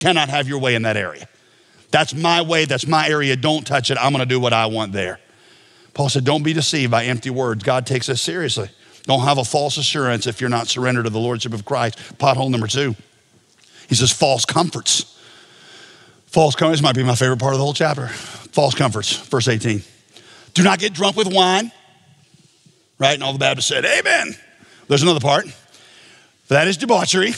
Cannot have your way in that area. That's my way, that's my area, don't touch it. I'm gonna do what I want there. Paul said, don't be deceived by empty words. God takes us seriously. Don't have a false assurance if you're not surrendered to the lordship of Christ. Pothole number 2, he says false comforts. False comforts might be my favorite part of the whole chapter. False comforts, verse 18. Do not get drunk with wine, right? And all the Baptists said, amen. There's another part. For that is debauchery,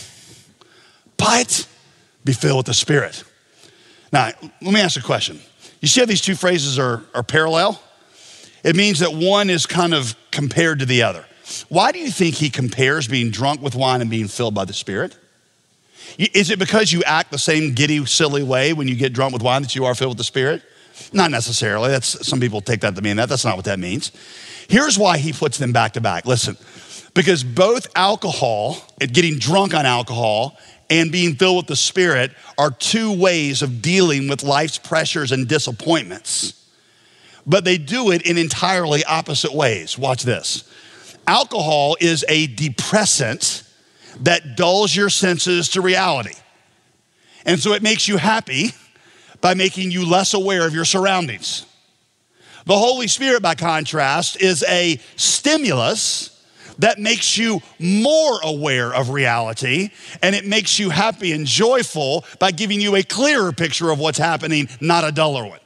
but be filled with the Spirit. Now, let me ask you a question. You see how these two phrases are parallel? It means that one is kind of compared to the other. Why do you think he compares being drunk with wine and being filled by the Spirit? Is it because you act the same giddy, silly way when you get drunk with wine that you are filled with the Spirit? Not necessarily. Some people take that to mean that. That's not what that means. Here's why he puts them back to back. Listen, because both alcohol, getting drunk on alcohol, and being filled with the Spirit are two ways of dealing with life's pressures and disappointments. But they do it in entirely opposite ways. Watch this. Alcohol is a depressant that dulls your senses to reality. And so it makes you happy by making you less aware of your surroundings. The Holy Spirit, by contrast, is a stimulus that makes you more aware of reality, and it makes you happy and joyful by giving you a clearer picture of what's happening, not a duller one.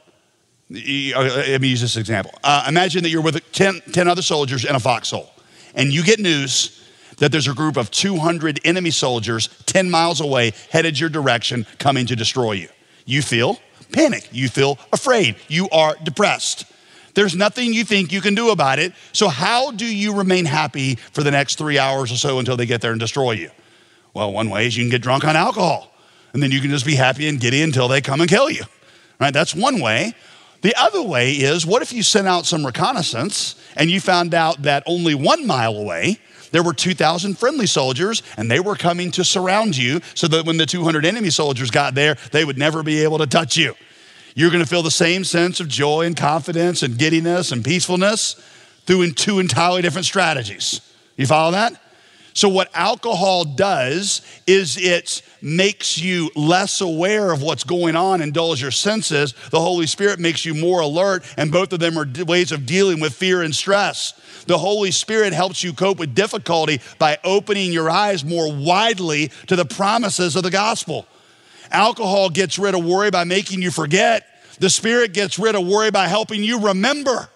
Let me use this example. Imagine that you're with 10 other soldiers in a foxhole, and you get news that there's a group of 200 enemy soldiers 10 miles away headed your direction coming to destroy you. You feel panic. You feel afraid. You are depressed. There's nothing you think you can do about it. So how do you remain happy for the next 3 hours or so until they get there and destroy you? Well, one way is you can get drunk on alcohol, and then you can just be happy and giddy until they come and kill you, right? That's one way. The other way is, what if you sent out some reconnaissance and you found out that only 1 mile away, there were 2,000 friendly soldiers, and they were coming to surround you so that when the 200 enemy soldiers got there, they would never be able to touch you. You're gonna feel the same sense of joy and confidence and giddiness and peacefulness through two entirely different strategies. You follow that? So what alcohol does is it makes you less aware of what's going on and dulls your senses. The Holy Spirit makes you more alert, and both of them are ways of dealing with fear and stress. The Holy Spirit helps you cope with difficulty by opening your eyes more widely to the promises of the gospel. Alcohol gets rid of worry by making you forget. The Spirit gets rid of worry by helping you remember.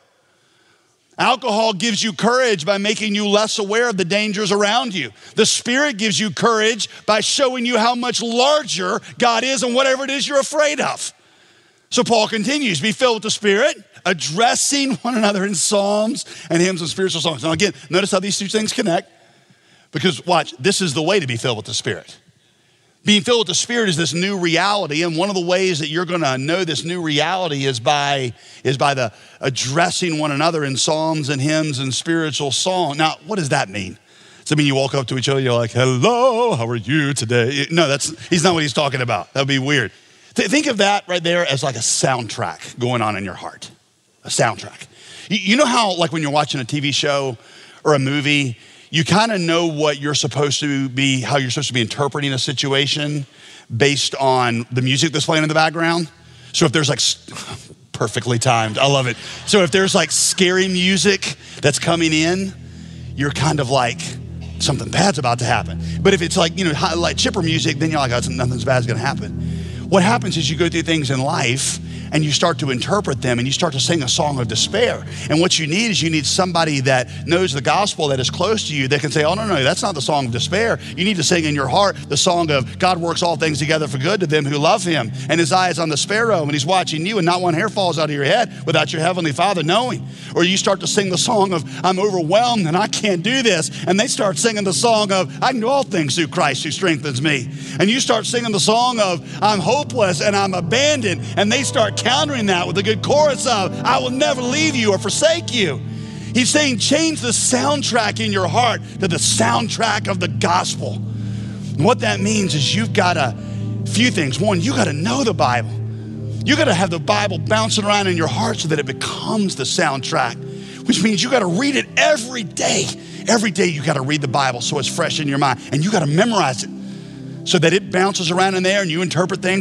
Alcohol gives you courage by making you less aware of the dangers around you. The Spirit gives you courage by showing you how much larger God is and whatever it is you're afraid of. So Paul continues, be filled with the Spirit, addressing one another in psalms and hymns and spiritual songs. Now again, notice how these two things connect, because watch, this is the way to be filled with the Spirit. Being filled with the Spirit is this new reality, and one of the ways that you're gonna know this new reality is by the addressing one another in psalms and hymns and spiritual song. Now, what does that mean? Does it mean you walk up to each other, you're like, hello, how are you today? No, he's not what he's talking about. That would be weird. Think of that right there as like a soundtrack going on in your heart, a soundtrack. You know how, like when you're watching a TV show or a movie, you kind of know what you're supposed to be, how you're supposed to be interpreting a situation based on the music that's playing in the background. So if there's like, perfectly timed, I love it. So if there's like scary music that's coming in, you're kind of like, something bad's about to happen. But if it's like, like chipper music, then you're like, oh, nothing's bad's gonna happen. What happens is you go through things in life and you start to interpret them and you start to sing a song of despair. And what you need is you need somebody that knows the gospel, that is close to you, that can say, oh, no, that's not the song of despair. You need to sing in your heart the song of God works all things together for good to them who love him. And his eye is on the sparrow and he's watching you, and not one hair falls out of your head without your heavenly Father knowing. Or you start to sing the song of I'm overwhelmed and I can't do this. And they start singing the song of I can do all things through Christ who strengthens me. And you start singing the song of I'm hopeless and I'm abandoned. And they start countering that with a good chorus of I will never leave you or forsake you. He's saying change the soundtrack in your heart to the soundtrack of the gospel. And what that means is you've got a few things. One, you got to know the Bible. You got to have the Bible bouncing around in your heart so that it becomes the soundtrack, which means you got to read it every day. Every day you got to read the Bible so it's fresh in your mind, and you got to memorize it. so that it bounces around in there and you interpret things